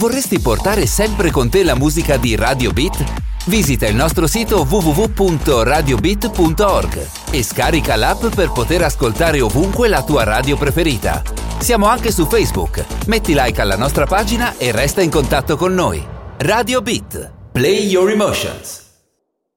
Vorresti portare sempre con te la musica di Radio Beat? Visita il nostro sito www.radiobeat.org e scarica l'app per poter ascoltare ovunque la tua radio preferita. Siamo anche su Facebook. Metti like alla nostra pagina e resta in contatto con noi. Radio Beat. Play your emotions.